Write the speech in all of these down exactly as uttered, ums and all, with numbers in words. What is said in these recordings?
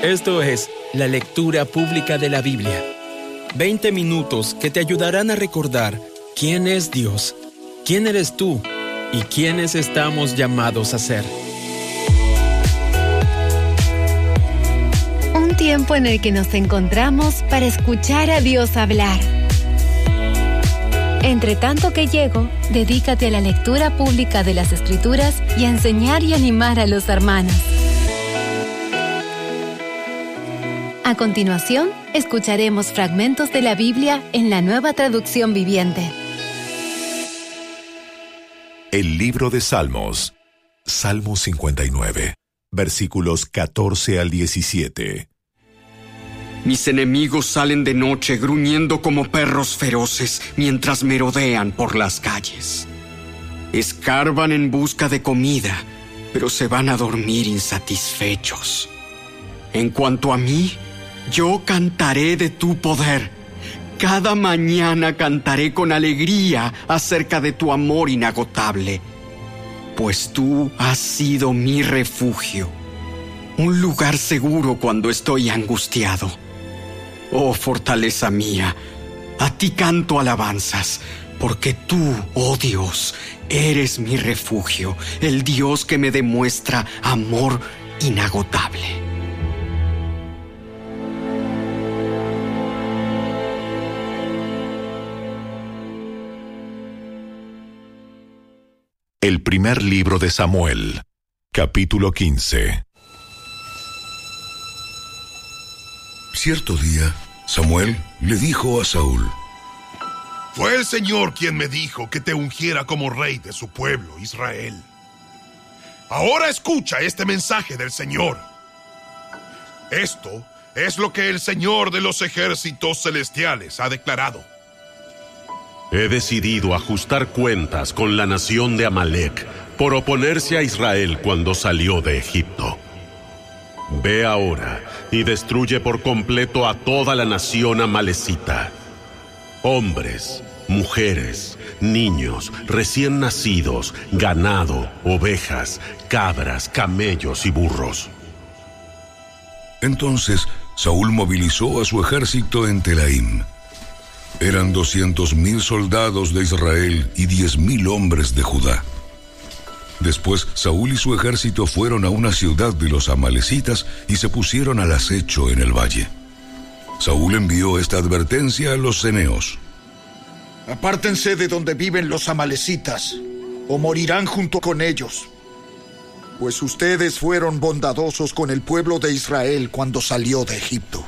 Esto es la lectura pública de la Biblia. veinte minutos que te ayudarán a recordar quién es Dios, quién eres tú y quiénes estamos llamados a ser. Un tiempo en el que nos encontramos para escuchar a Dios hablar. Entre tanto que llego, dedícate a la lectura pública de las Escrituras y a enseñar y animar a los hermanos. A continuación, escucharemos fragmentos de la Biblia en la Nueva Traducción Viviente. El libro de Salmos, Salmo cincuenta y nueve, versículos catorce al diecisiete. Mis enemigos salen de noche gruñendo como perros feroces mientras merodean por las calles. Escarban en busca de comida, pero se van a dormir insatisfechos. En cuanto a mí, yo cantaré de tu poder. Cada mañana cantaré con alegría acerca de tu amor inagotable, pues tú has sido mi refugio, un lugar seguro cuando estoy angustiado. Oh, fortaleza mía, a ti canto alabanzas, porque tú, oh Dios, eres mi refugio, el Dios que me demuestra amor inagotable. El primer libro de Samuel, capítulo quince. Cierto día, Samuel le dijo a Saúl: Fue el Señor quien me dijo que te ungiera como rey de su pueblo, Israel. Ahora escucha este mensaje del Señor. Esto es lo que el Señor de los ejércitos celestiales ha declarado. He decidido ajustar cuentas con la nación de Amalec por oponerse a Israel cuando salió de Egipto. Ve ahora y destruye por completo a toda la nación amalecita. Hombres, mujeres, niños, recién nacidos, ganado, ovejas, cabras, camellos y burros. Entonces Saúl movilizó a su ejército en Telaim. Eran doscientos mil soldados de Israel y diez mil hombres de Judá. Después Saúl y su ejército fueron a una ciudad de los amalecitas y se pusieron al acecho en el valle. Saúl envió esta advertencia a los ceneos: Apártense de donde viven los amalecitas, o morirán junto con ellos. Pues ustedes fueron bondadosos con el pueblo de Israel cuando salió de Egipto.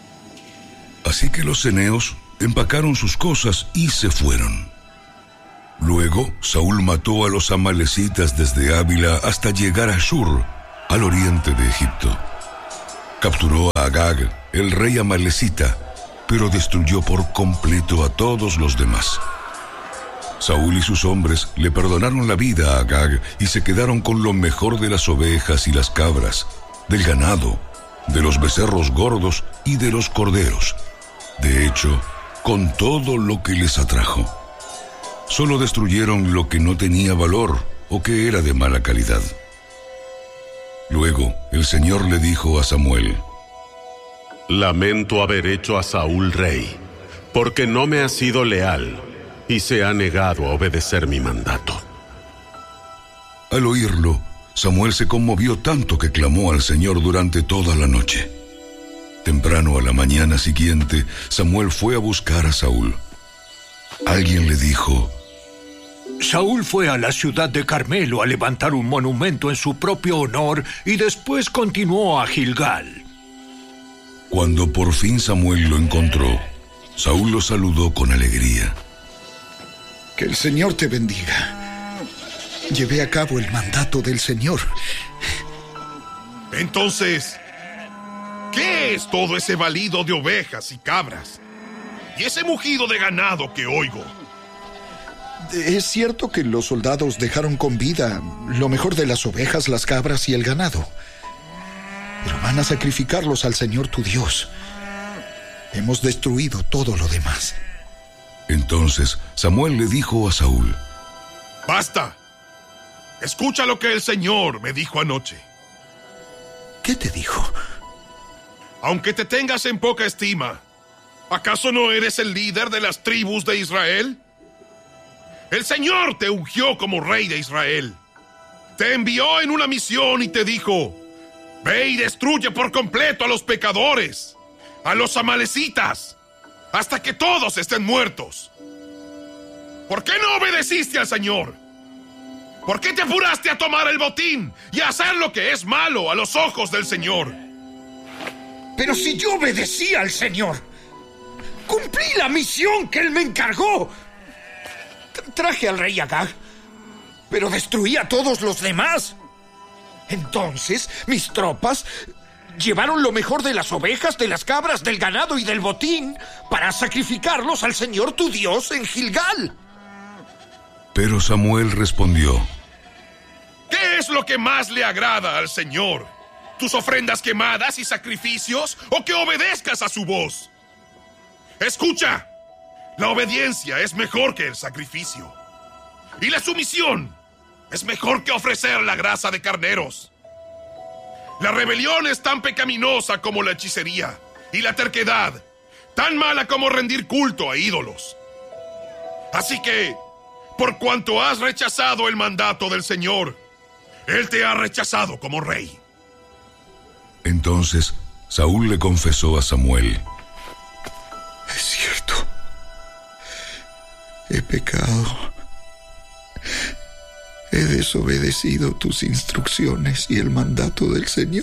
Así que los ceneos empacaron sus cosas y se fueron. Luego, Saúl mató a los amalecitas desde Ávila hasta llegar a Shur, al oriente de Egipto. Capturó a Agag, el rey amalecita, pero destruyó por completo a todos los demás. Saúl y sus hombres le perdonaron la vida a Agag y se quedaron con lo mejor de las ovejas y las cabras, del ganado, de los becerros gordos y de los corderos. De hecho, con todo lo que les atrajo. Solo destruyeron lo que no tenía valor o que era de mala calidad. Luego, el Señor le dijo a Samuel: Lamento haber hecho a Saúl rey, porque no me ha sido leal y se ha negado a obedecer mi mandato. Al oírlo, Samuel se conmovió tanto que clamó al Señor durante toda la noche. Temprano a la mañana siguiente, Samuel fue a buscar a Saúl. Alguien le dijo: Saúl fue a la ciudad de Carmelo a levantar un monumento en su propio honor y después continuó a Gilgal. Cuando por fin Samuel lo encontró, Saúl lo saludó con alegría. Que el Señor te bendiga. Llevé a cabo el mandato del Señor. Entonces, ¿qué es todo ese balido de ovejas y cabras? Y ese mugido de ganado que oigo. Es cierto que los soldados dejaron con vida lo mejor de las ovejas, las cabras y el ganado. Pero van a sacrificarlos al Señor tu Dios. Hemos destruido todo lo demás. Entonces Samuel le dijo a Saúl: ¡Basta! Escucha lo que el Señor me dijo anoche. ¿Qué te dijo? aunque te tengas en poca estima, ¿acaso no eres el líder de las tribus de Israel? El Señor te ungió como rey de Israel. Te envió en una misión y te dijo: ve y destruye por completo a los pecadores, a los amalecitas, hasta que todos estén muertos. ¿Por qué no obedeciste al Señor? ¿Por qué te apuraste a tomar el botín y a hacer lo que es malo a los ojos del Señor? Pero si yo obedecía al Señor, cumplí la misión que Él me encargó. T- traje al rey Agag, pero destruí a todos los demás. Entonces, mis tropas llevaron lo mejor de las ovejas, de las cabras, del ganado y del botín para sacrificarlos al Señor tu Dios en Gilgal. Pero Samuel respondió: ¿qué es lo que más le agrada al Señor? ¿Tus ofrendas quemadas y sacrificios, o que obedezcas a su voz? Escucha, la obediencia es mejor que el sacrificio, y la sumisión es mejor que ofrecer la grasa de carneros. La rebelión es tan pecaminosa como la hechicería, y la terquedad tan mala como rendir culto a ídolos. Así que, por cuanto has rechazado el mandato del Señor, Él te ha rechazado como rey. Entonces Saúl le confesó a Samuel: es cierto, he pecado. He desobedecido tus instrucciones y el mandato del Señor,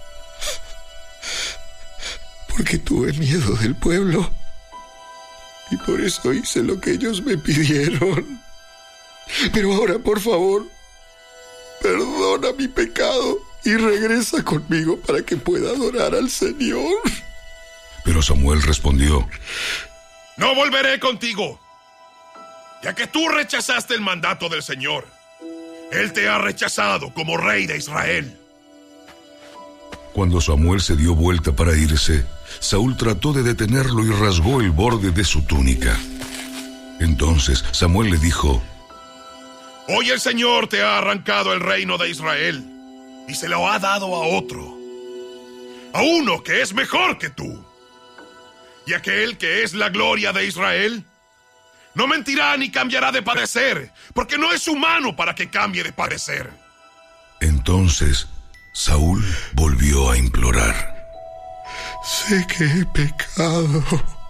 porque tuve miedo del pueblo y por eso hice lo que ellos me pidieron. Pero ahora, por favor, perdona mi pecado y regresa conmigo para que pueda adorar al Señor. Pero Samuel respondió: no volveré contigo, ya que tú rechazaste el mandato del Señor. Él te ha rechazado como rey de Israel. Cuando Samuel se dio vuelta para irse, Saúl trató de detenerlo y rasgó el borde de su túnica. Entonces Samuel le dijo: hoy el Señor te ha arrancado el reino de Israel y se lo ha dado a otro, a uno que es mejor que tú. Y aquel que es la gloria de Israel no mentirá ni cambiará de parecer, porque no es humano para que cambie de parecer. Entonces Saúl volvió a implorar: sé que he pecado,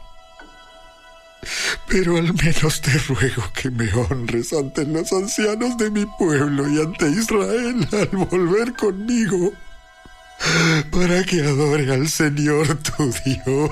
pero al menos te ruego que me honres ante los ancianos de mi pueblo y ante Israel al volver conmigo, para que adore al Señor tu Dios.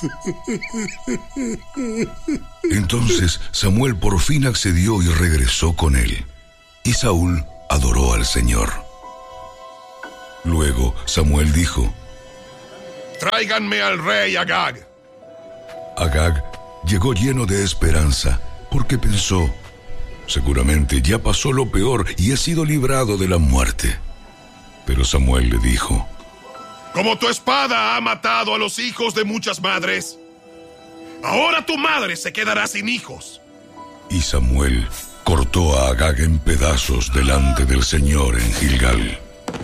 Entonces Samuel por fin accedió y regresó con él, y Saúl adoró al Señor. Luego Samuel dijo: tráiganme al rey Agag. Agag llegó lleno de esperanza, porque pensó: seguramente ya pasó lo peor y he sido librado de la muerte. Pero Samuel le dijo: como tu espada ha matado a los hijos de muchas madres, ahora tu madre se quedará sin hijos. Y Samuel cortó a Agag en pedazos delante del Señor en Gilgal.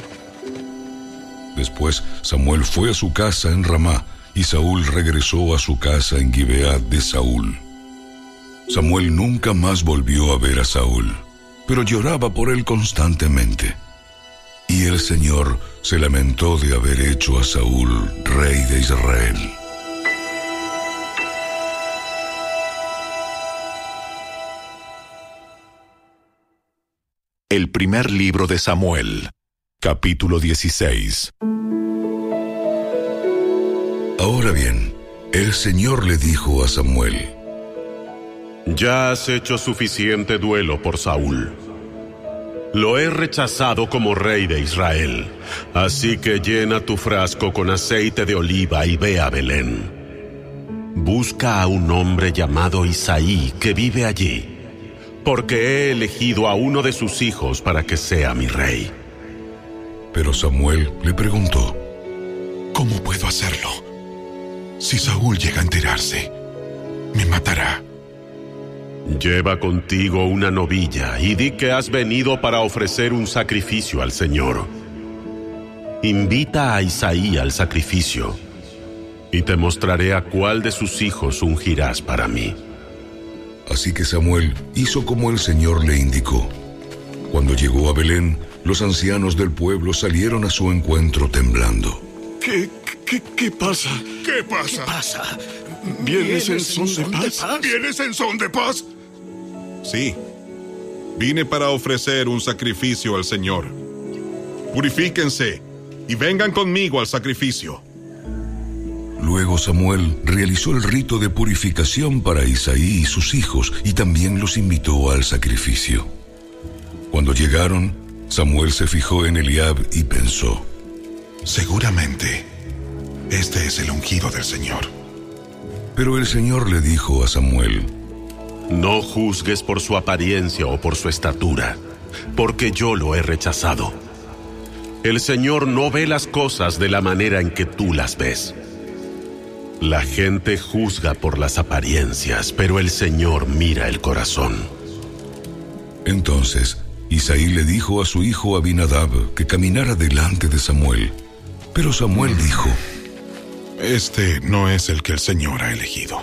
Después Samuel fue a su casa en Ramá, y Saúl regresó a su casa en Gibeá de Saúl. Samuel nunca más volvió a ver a Saúl, pero lloraba por él constantemente. Y el Señor se lamentó de haber hecho a Saúl rey de Israel. El primer libro de Samuel, capítulo dieciséis. Ahora bien, el Señor le dijo a Samuel: ya has hecho suficiente duelo por Saúl. Lo he rechazado como rey de Israel, así que llena tu frasco con aceite de oliva y ve a Belén. Busca a un hombre llamado Isaí que vive allí, porque he elegido a uno de sus hijos para que sea mi rey. Pero Samuel le preguntó: ¿cómo puedo hacerlo? Si Saúl llega a enterarse, me matará. Lleva contigo una novilla y di que has venido para ofrecer un sacrificio al Señor. Invita a Isaí al sacrificio y te mostraré a cuál de sus hijos ungirás para mí. Así que Samuel hizo como el Señor le indicó. Cuando llegó a Belén, los ancianos del pueblo salieron a su encuentro temblando. ¿Qué, qué, qué pasa? ¿Qué pasa? ¿Qué pasa? ¿Vienes en son de paz? ¿Vienes en son de paz? Sí. Vine para ofrecer un sacrificio al Señor. Purifíquense y vengan conmigo al sacrificio. Luego Samuel realizó el rito de purificación para Isaí y sus hijos y también los invitó al sacrificio. Cuando llegaron, Samuel se fijó en Eliab y pensó: seguramente, este es el ungido del Señor. Pero el Señor le dijo a Samuel: no juzgues por su apariencia o por su estatura, porque yo lo he rechazado. El Señor no ve las cosas de la manera en que tú las ves. La gente juzga por las apariencias, pero el Señor mira el corazón. Entonces Isaí le dijo a su hijo Abinadab que caminara delante de Samuel. Pero Samuel dijo: este no es el que el Señor ha elegido.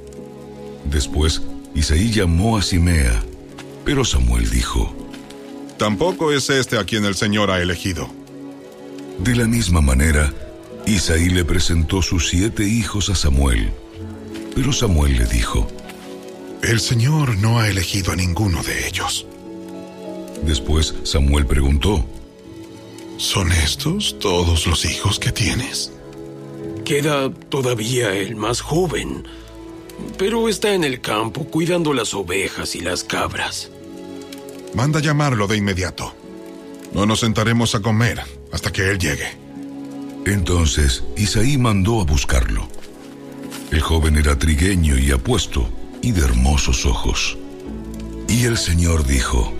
Después Isaí llamó a Simea, pero Samuel dijo: tampoco es este a quien el Señor ha elegido. De la misma manera, Isaí le presentó sus siete hijos a Samuel, pero Samuel le dijo: el Señor no ha elegido a ninguno de ellos. Después Samuel preguntó: ¿son estos todos los hijos que tienes? Queda todavía el más joven, pero está en el campo cuidando las ovejas y las cabras. Manda llamarlo de inmediato. No nos sentaremos a comer hasta que él llegue. Entonces Isaí mandó a buscarlo. El joven era trigueño y apuesto, y de hermosos ojos. Y el Señor dijo: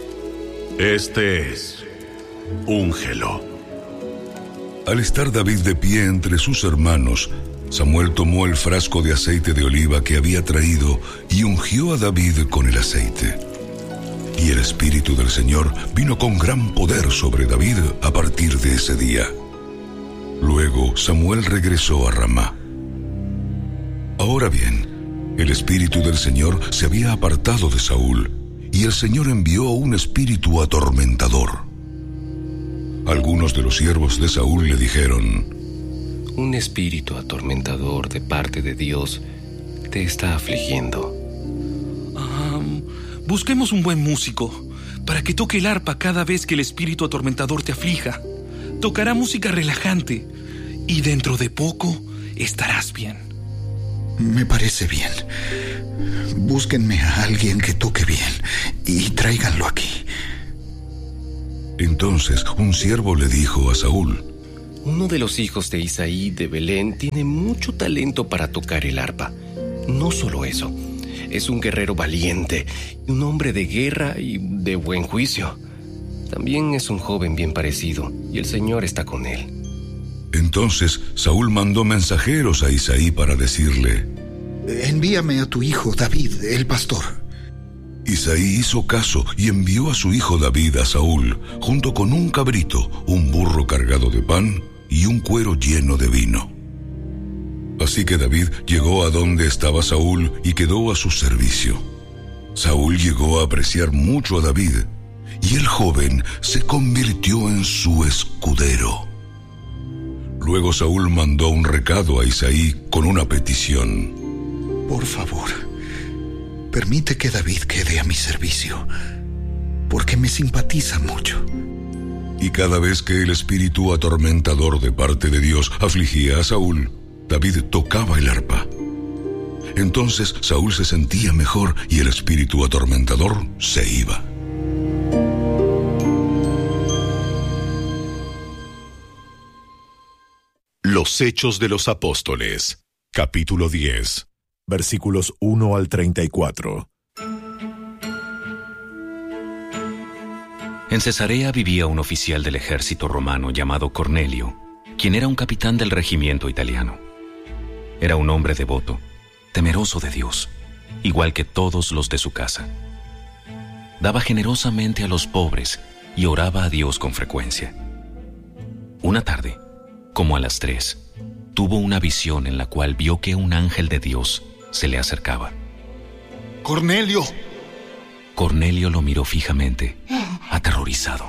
este es, úngelo. Al estar David de pie entre sus hermanos, Samuel tomó el frasco de aceite de oliva que había traído y ungió a David con el aceite. Y el Espíritu del Señor vino con gran poder sobre David a partir de ese día. Luego Samuel regresó a Ramá. Ahora bien, el Espíritu del Señor se había apartado de Saúl, y el Señor envió un espíritu atormentador. Algunos de los siervos de Saúl le dijeron: un espíritu atormentador de parte de Dios te está afligiendo. Um, busquemos un buen músico para que toque el arpa cada vez que el espíritu atormentador te aflija. Tocará música relajante y dentro de poco estarás bien. Me parece bien. Búsquenme a alguien que toque bien y tráiganlo aquí. Entonces un siervo le dijo a Saúl: uno de los hijos de Isaí de Belén tiene mucho talento para tocar el arpa. No solo eso, es un guerrero valiente, un hombre de guerra y de buen juicio. También es un joven bien parecido, y el Señor está con él. Entonces Saúl mandó mensajeros a Isaí para decirle: envíame a tu hijo David, el pastor. Isaí hizo caso y envió a su hijo David a Saúl, junto con un cabrito, un burro cargado de pan y un cuero lleno de vino. Así que David llegó a donde estaba Saúl y quedó a su servicio. Saúl llegó a apreciar mucho a David, y el joven se convirtió en su escudero. Luego Saúl mandó un recado a Isaí con una petición: por favor, permite que David quede a mi servicio, porque me simpatiza mucho. Y cada vez que el espíritu atormentador de parte de Dios afligía a Saúl, David tocaba el arpa. Entonces Saúl se sentía mejor y el espíritu atormentador se iba. Los Hechos de los Apóstoles, capítulo diez, versículos uno al treinta y cuatro. En Cesarea vivía un oficial del ejército romano llamado Cornelio, quien era un capitán del regimiento italiano. Era un hombre devoto, temeroso de Dios, igual que todos los de su casa. Daba generosamente a los pobres y oraba a Dios con frecuencia. Una tarde, como a las tres, tuvo una visión en la cual vio que un ángel de Dios se le acercaba. ¡Cornelio! Cornelio lo miró fijamente, aterrorizado.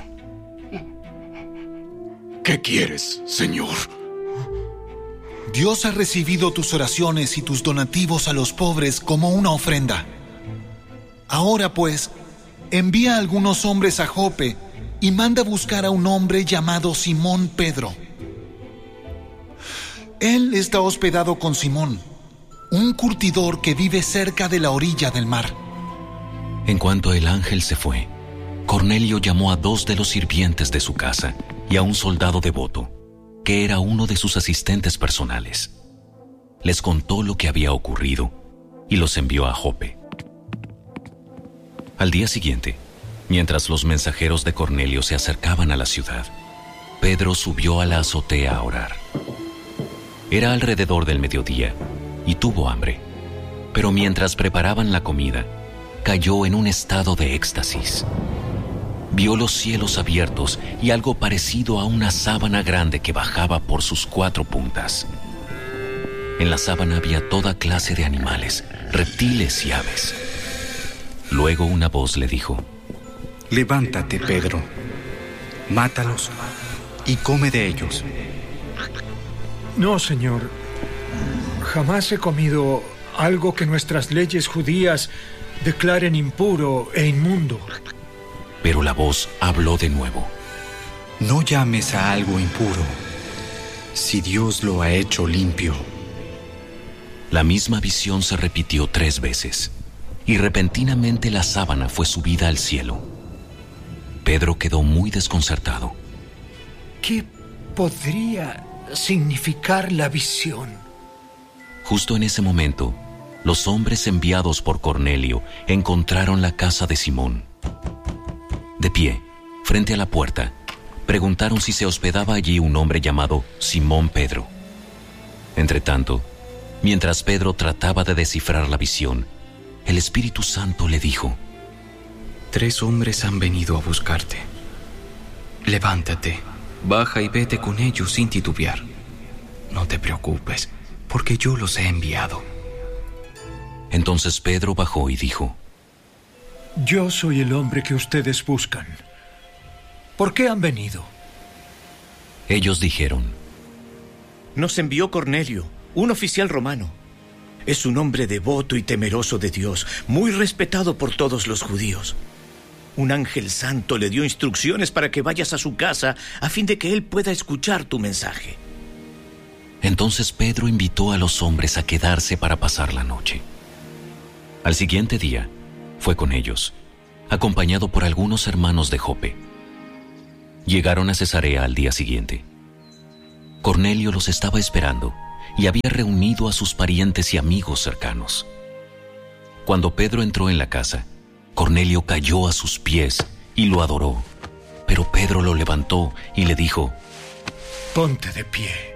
¿Qué quieres, Señor? Dios ha recibido tus oraciones y tus donativos a los pobres como una ofrenda. Ahora, pues, envía a algunos hombres a Jope y manda buscar a un hombre llamado Simón Pedro. Él está hospedado con Simón, un curtidor que vive cerca de la orilla del mar. En cuanto el ángel se fue, Cornelio llamó a dos de los sirvientes de su casa y a un soldado devoto, que era uno de sus asistentes personales. Les contó lo que había ocurrido y los envió a Jope. Al día siguiente, mientras los mensajeros de Cornelio se acercaban a la ciudad, Pedro subió a la azotea a orar. Era alrededor del mediodía y tuvo hambre, pero mientras preparaban la comida, cayó en un estado de éxtasis. Vio los cielos abiertos y algo parecido a una sábana grande que bajaba por sus cuatro puntas. En la sábana había toda clase de animales, reptiles y aves. Luego una voz le dijo: Levántate, Pedro, mátalos y come de ellos. No, Señor. Jamás he comido algo que nuestras leyes judías declaren impuro e inmundo. Pero la voz habló de nuevo. No llames a algo impuro, si Dios lo ha hecho limpio. La misma visión se repitió tres veces, y repentinamente la sábana fue subida al cielo. Pedro quedó muy desconcertado. ¿Qué podría significar la visión? Justo en ese momento, los hombres enviados por Cornelio encontraron la casa de Simón. De pie, frente a la puerta, preguntaron si se hospedaba allí un hombre llamado Simón Pedro. Entretanto, mientras Pedro trataba de descifrar la visión, el Espíritu Santo le dijo: Tres hombres han venido a buscarte. Levántate, baja y vete con ellos sin titubear. No te preocupes, porque yo los he enviado. Entonces Pedro bajó y dijo: Yo soy el hombre que ustedes buscan. ¿Por qué han venido? Ellos dijeron: Nos envió Cornelio, un oficial romano. Es un hombre devoto y temeroso de Dios, muy respetado por todos los judíos. Un ángel santo le dio instrucciones para que vayas a su casa a fin de que él pueda escuchar tu mensaje. Entonces Pedro invitó a los hombres a quedarse para pasar la noche. Al siguiente día, fue con ellos, acompañado por algunos hermanos de Jope. Llegaron a Cesarea al día siguiente. Cornelio los estaba esperando y había reunido a sus parientes y amigos cercanos. Cuando Pedro entró en la casa, Cornelio cayó a sus pies y lo adoró. Pero Pedro lo levantó y le dijo: Ponte de pie.